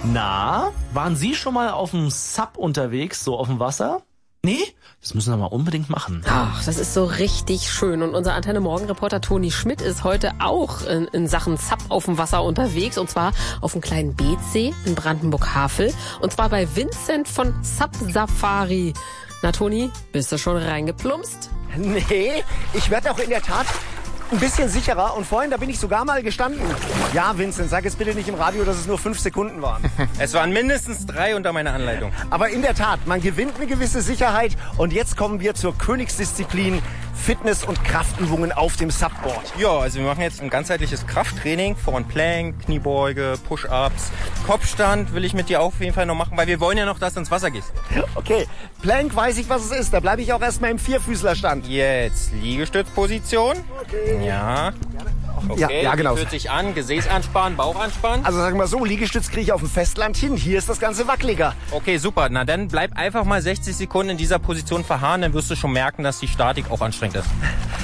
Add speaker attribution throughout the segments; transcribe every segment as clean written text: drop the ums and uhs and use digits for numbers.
Speaker 1: Na, waren Sie schon mal auf dem Sub unterwegs, so auf dem Wasser? Nee? Das müssen wir mal unbedingt machen.
Speaker 2: Ach, das ist so richtig schön. Und unser Antenne-Morgen-Reporter Toni Schmidt ist heute auch in Sachen Sub auf dem Wasser unterwegs. Und zwar auf dem kleinen Beetsee in Brandenburg-Havel. Und zwar bei Vincent von Sub Safari. Na, Toni, bist du schon reingeplumpst?
Speaker 3: Nee, ich werde auch in der Tat ein bisschen sicherer. Und vorhin, da bin ich sogar mal gestanden. Ja, Vincent, sag jetzt bitte nicht im Radio, dass es nur 5 Sekunden waren.
Speaker 4: Es waren mindestens 3 unter meiner Anleitung.
Speaker 3: Aber in der Tat, man gewinnt eine gewisse Sicherheit. Und jetzt kommen wir zur Königsdisziplin Fitness- und Kraftübungen auf dem Subboard.
Speaker 4: Ja, also wir machen jetzt ein ganzheitliches Krafttraining von Plank, Kniebeuge, Push-Ups, Kopfstand will ich mit dir auch auf jeden Fall noch machen, weil wir wollen ja noch, dass du ins Wasser gehst.
Speaker 3: Okay, Plank weiß ich, was es ist. Da bleibe ich auch erstmal im Vierfüßlerstand.
Speaker 4: Jetzt Liegestützposition.
Speaker 3: Okay.
Speaker 4: Ja. Okay,
Speaker 3: ja, genau.
Speaker 4: Fühlt sich an, Gesäß anspannen, Bauch anspannen.
Speaker 3: Also sagen wir mal so, Liegestütz kriege ich auf dem Festland hin. Hier ist das Ganze wackeliger.
Speaker 4: Okay, super. Na dann bleib einfach mal 60 Sekunden in dieser Position verharren, dann wirst du schon merken, dass die Statik auch anstrengend ist.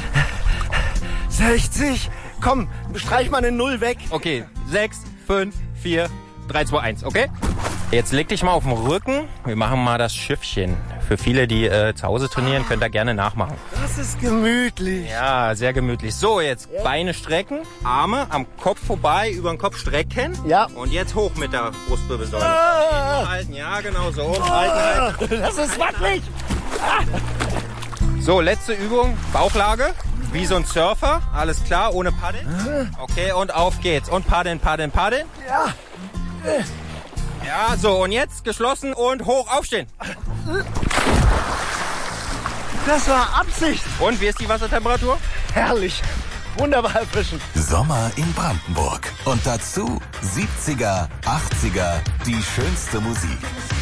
Speaker 3: 60. Komm, streich mal eine 0 weg.
Speaker 4: Okay, 6, 5, 4, 3, 2, 1, okay? Jetzt leg dich mal auf den Rücken. Wir machen mal das Schiffchen. Für viele, die zu Hause trainieren, könnt ihr gerne nachmachen.
Speaker 3: Das ist gemütlich.
Speaker 4: Ja, sehr gemütlich. So, jetzt Beine strecken, Arme am Kopf vorbei, über den Kopf strecken.
Speaker 3: Ja.
Speaker 4: Und jetzt hoch mit der Brustwirbelsäule. Halten, ja, genau so. Und halten.
Speaker 3: Das ist wackelig.
Speaker 4: So, letzte Übung, Bauchlage. Wie so ein Surfer, alles klar, ohne Paddeln. Okay, und auf geht's. Und paddeln, paddeln, paddeln.
Speaker 3: Ja.
Speaker 4: Ja, so, und jetzt geschlossen und hoch aufstehen.
Speaker 3: Das war Absicht.
Speaker 4: Und wie ist die Wassertemperatur?
Speaker 3: Herrlich. Wunderbar erfrischend.
Speaker 5: Sommer in Brandenburg. Und dazu 70er, 80er, die schönste Musik.